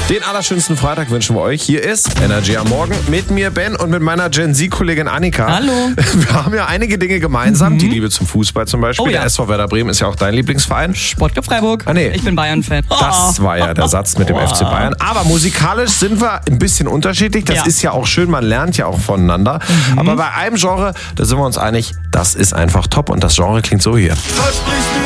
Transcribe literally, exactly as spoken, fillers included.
Den allerschönsten Freitag wünschen wir euch. Hier ist Energy am Morgen mit mir, Ben, und mit meiner Gen Z-Kollegin Annika. Hallo. Wir haben ja einige Dinge gemeinsam. Mhm. Die Liebe zum Fußball zum Beispiel. Oh ja. Der S V Werder Bremen ist ja auch dein Lieblingsverein. Sportclub Freiburg. Ah, nee. Ich bin Bayern-Fan. Das war ja der Satz mit dem F C Bayern. Aber musikalisch sind wir ein bisschen unterschiedlich. Das Ja. ist ja auch schön, man lernt ja auch voneinander. Mhm. Aber bei einem Genre, da sind wir uns einig, das ist einfach top. Und das Genre klingt so hier. Versprich mir